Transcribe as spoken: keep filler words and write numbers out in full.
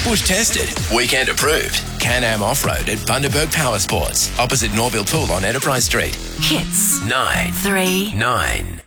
Bush tested, weekend approved. Can-Am Off-Road at Bundaberg Power Sports, opposite Norville Pool on Enterprise Street. Hits nine three nine.